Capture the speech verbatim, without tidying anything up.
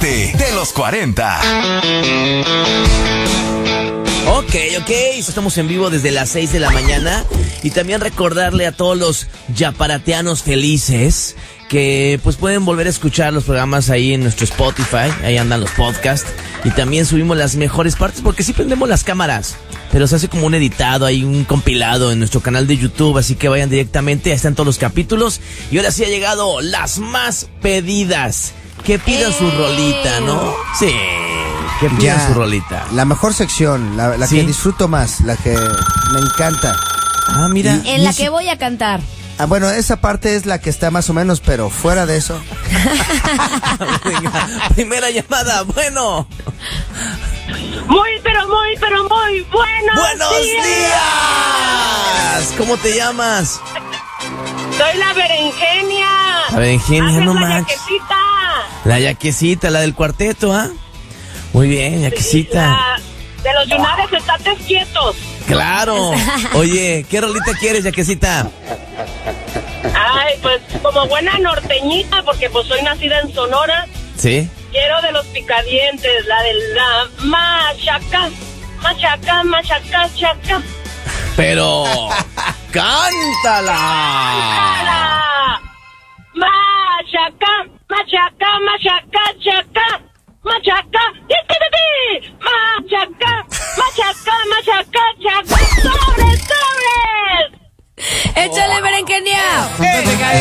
parte de los cuarenta. Ok, ok, estamos en vivo desde las seis de la mañana y también recordarle a todos los yaparateanos felices que pues pueden volver a escuchar los programas ahí en nuestro Spotify, ahí andan los podcasts y también subimos las mejores partes porque sí prendemos las cámaras, pero se hace como un editado, hay un compilado en nuestro canal de YouTube, así que vayan directamente, ahí están todos los capítulos y ahora sí ha llegado las más pedidas, que pidan su rolita, ¿no? Sí. Que pidan Ya, su rolita. La mejor sección, la, la ¿Sí? que disfruto más, la que me encanta. Ah, mira. Y- En la que voy a cantar. Ah, bueno, esa parte es la que está más o menos, pero fuera de eso. Venga, primera llamada, bueno. Muy, pero muy, pero muy buenos, ¡Buenos días. días! ¿Cómo te llamas? Soy la berenjenia. La berenjenia, Haces no la manches. yaquecita. La yaquecita, la del cuarteto, ¿ah? Muy bien, yaquecita. La- de los lunares estates quietos. Claro. Oye, ¿qué rolita quieres, yaquecita? Ay, pues como buena norteñita, porque pues soy nacida en Sonora. ¿Sí? Quiero de los picadientes, la de la machaca, machaca, machaca, chaca. Pero... ¡cántala! ¡Ala! Machaca, machaca, machaca, chaca.